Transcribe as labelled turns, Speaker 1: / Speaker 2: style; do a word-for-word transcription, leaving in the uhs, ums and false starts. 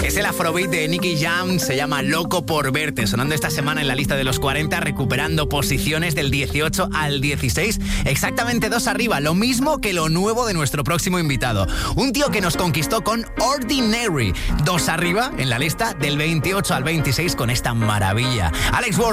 Speaker 1: Es el afrobeat de Nicky Jam, se llama Loco por verte, sonando esta semana en la lista de los cuarenta, recuperando posiciones del dieciocho al dieciséis, exactamente dos arriba, lo mismo que lo nuevo de nuestro próximo invitado. Un tío que nos conquistó con Ordinary, dos arriba en la lista del veintiocho al veintiséis con esta maravilla. Alex Ward.